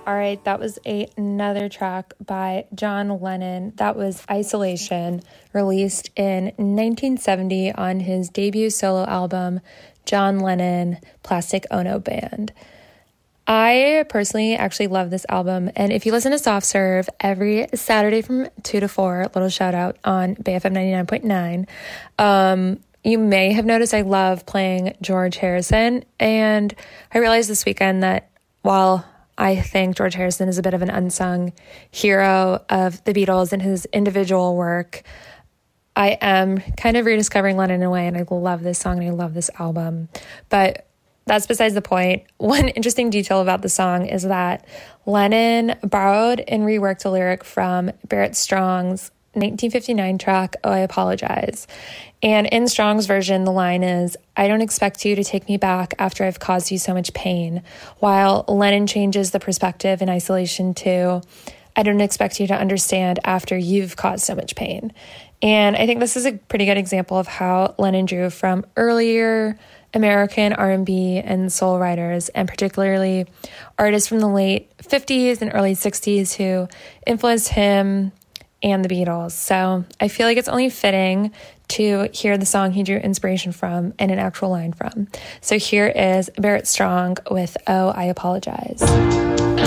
All right, that was another track by John Lennon. That was Isolation, released in 1970 on his debut solo album, John Lennon, Plastic Ono Band. I personally actually love this album, and if you listen to Soft Serve every Saturday from 2 to 4, little shout out on BFM 99.9, you may have noticed I love playing George Harrison, and I realized this weekend that while I think George Harrison is a bit of an unsung hero of the Beatles and his individual work, I am kind of rediscovering Lennon in a way, and I love this song and I love this album. But that's besides the point. One interesting detail about the song is that Lennon borrowed and reworked a lyric from Barrett Strong's 1959 track, Oh, I Apologize. And in Strong's version, the line is, I don't expect you to take me back after I've caused you so much pain, while Lennon changes the perspective in Isolation to, I don't expect you to understand after you've caused so much pain. And I think this is a pretty good example of how Lennon drew from earlier American R&B and soul writers, and particularly artists from the late 50s and early 60s who influenced him and the Beatles. So I feel like it's only fitting to hear the song he drew inspiration from and an actual line from. So here is Barrett Strong with Oh, I Apologize.